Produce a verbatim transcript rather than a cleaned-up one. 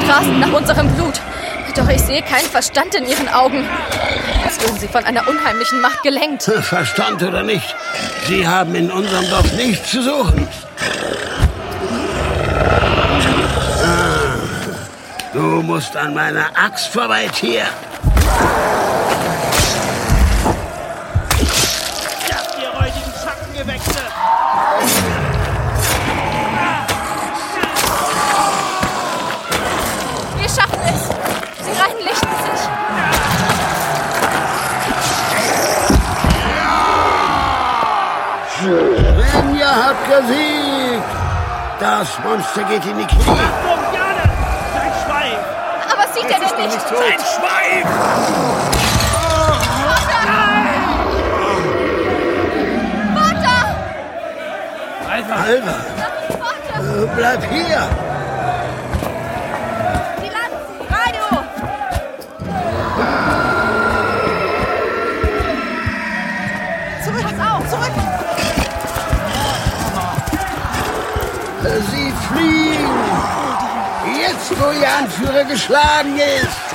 rasend nach unserem Blut. Doch ich sehe keinen Verstand in ihren Augen. Als würden sie von einer unheimlichen Macht gelenkt. Verstand oder nicht, sie haben in unserem Dorf nichts zu suchen. Ah, du musst an meiner Axt vorbei, Tier. Jagt ihr räudigen Schattengewächse! Wir schaffen es. Sie reinlichten sich. Rinja hat gesiegt. Das Monster geht in die Knie. Achtung, Jana! Sein Schwein! Aber sieht er denn nicht? Sein Schwein! Vater! Alva, äh, bleib hier. Die Lanzen! Radio! Zurück! Pass auf! Zurück! Sie fliehen. Jetzt, wo Ihr Anführer geschlagen ist.